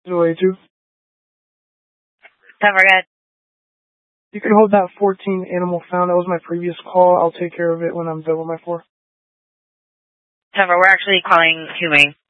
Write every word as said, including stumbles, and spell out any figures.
zero eight two. Cover good. You can hold that fourteen animal found. That was my previous call. I'll take care of it when I'm done with my four. Cover, we're actually calling Humane.